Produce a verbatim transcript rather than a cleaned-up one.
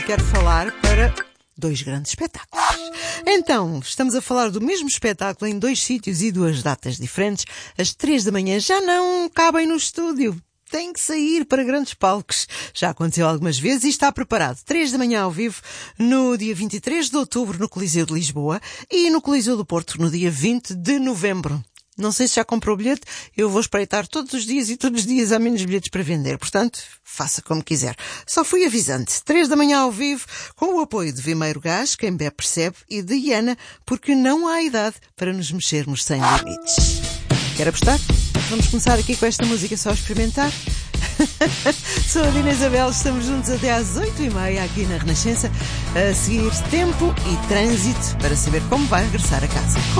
Quero falar para dois grandes espetáculos. Então, estamos a falar do mesmo espetáculo em dois sítios e duas datas diferentes. Às três da manhã já não cabem no estúdio. Tem que sair para grandes palcos. Já aconteceu algumas vezes e está preparado. Três da manhã ao vivo, no dia vinte e três de outubro, no Coliseu de Lisboa, e no Coliseu do Porto, no dia vinte de novembro. Não sei se já comprou o bilhete, eu vou espreitar todos os dias e todos os dias há menos bilhetes para vender. Portanto, faça como quiser. Só fui avisante. Três da manhã ao vivo, com o apoio de Vimeiro Gás, quem bebe percebe, e de Iana, porque não há idade para nos mexermos sem limites. Quer apostar? Vamos começar aqui com esta música só a experimentar? Sou a Dina Isabel, estamos juntos até às oito e meia aqui na Renascença, a seguir tempo e trânsito para saber como vai regressar a casa.